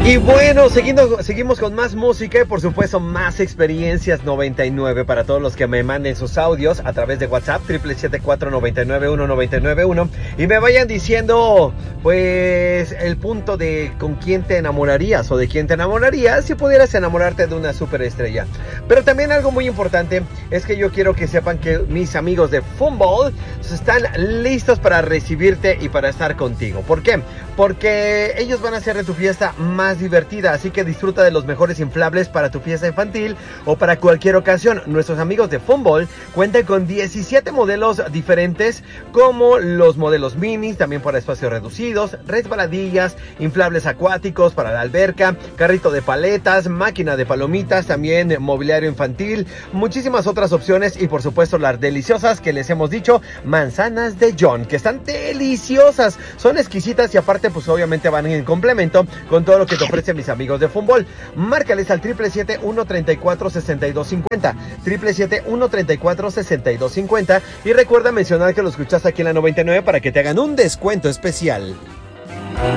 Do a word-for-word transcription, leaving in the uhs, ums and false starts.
Y bueno, seguindo, seguimos con más música y por supuesto más experiencias noventa y nueve para todos los que me manden sus audios a través de WhatsApp triple siete cuatro nueve nueve uno nueve nueve uno y me vayan diciendo pues el punto de con quién te enamorarías o de quién te enamorarías si pudieras enamorarte de una superestrella. Pero también algo muy importante es que yo quiero que sepan que mis amigos de Fútbol están listos para recibirte y para estar contigo. ¿Por qué? Porque ellos van a hacer de tu fiesta más divertida, así que disfruta de los mejores inflables para tu fiesta infantil o para cualquier ocasión. Nuestros amigos de Fútbol cuentan con diecisiete modelos diferentes, como los modelos minis, también para espacios reducidos, resbaladillas, inflables acuáticos para la alberca, carrito de paletas, máquina de palomitas, también mobiliario infantil, muchísimas otras opciones y por supuesto las deliciosas que les hemos dicho, manzanas de John, que están deliciosas, son exquisitas y aparte pues obviamente van en complemento con todo lo que te ofrecen mis amigos de Fútbol. Márcales al triple siete uno treinta y cuatro sesenta y dos cincuenta, triple siete uno treinta y cuatro sesenta y dos cincuenta y recuerda mencionar que lo escuchaste aquí en la noventa y nueve para que te hagan un descuento especial.